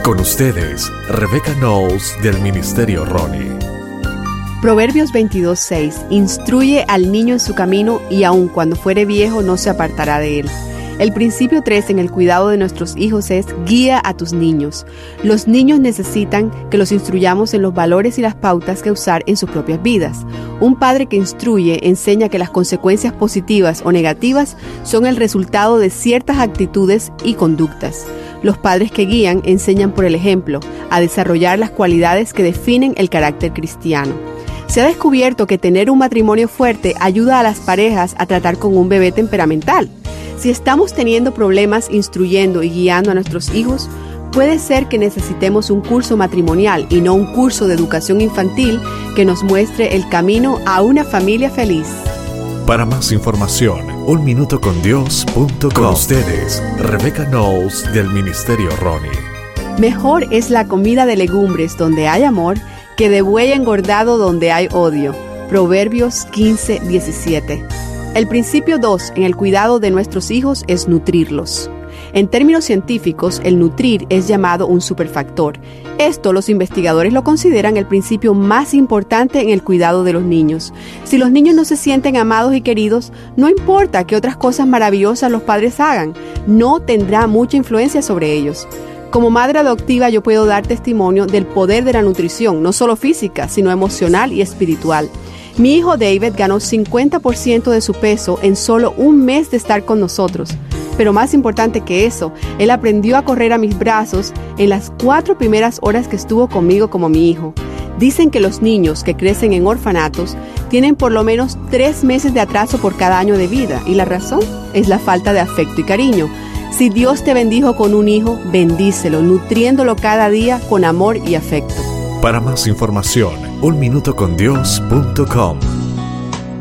Con ustedes, Rebecca Knowles del Ministerio Ronnie. Proverbios 22:6 instruye al niño en su camino y aun cuando fuere viejo no se apartará de él. El principio 3 en el cuidado de nuestros hijos es guía a tus niños. Los niños necesitan que los instruyamos en los valores y las pautas que usar en sus propias vidas. Un padre que instruye enseña que las consecuencias positivas o negativas son el resultado de ciertas actitudes y conductas. Los padres que guían enseñan por el ejemplo a desarrollar las cualidades que definen el carácter cristiano. Se ha descubierto que tener un matrimonio fuerte ayuda a las parejas a tratar con un bebé temperamental. Si estamos teniendo problemas instruyendo y guiando a nuestros hijos, puede ser que necesitemos un curso matrimonial y no un curso de educación infantil que nos muestre el camino a una familia feliz. Para más información, unminutocondios.com. Con ustedes, Rebecca Knowles del Ministerio Ronnie. Mejor es la comida de legumbres donde hay amor que de buey engordado donde hay odio. Proverbios 15:17. El principio 2 en el cuidado de nuestros hijos es nutrirlos. En términos científicos, el nutrir es llamado un superfactor. Esto los investigadores lo consideran el principio más importante en el cuidado de los niños. Si los niños no se sienten amados y queridos, no importa qué otras cosas maravillosas los padres hagan, no tendrá mucha influencia sobre ellos. Como madre adoptiva yo puedo dar testimonio del poder de la nutrición, no solo física, sino emocional y espiritual. Mi hijo David ganó 50% de su peso en solo un mes de estar con nosotros. Pero más importante que eso, él aprendió a correr a mis brazos en las 4 primeras horas que estuvo conmigo como mi hijo. Dicen que los niños que crecen en orfanatos tienen por lo menos 3 meses de atraso por cada año de vida. Y la razón es la falta de afecto y cariño. Si Dios te bendijo con un hijo, bendícelo, nutriéndolo cada día con amor y afecto. Para más información, unminutocondios.com.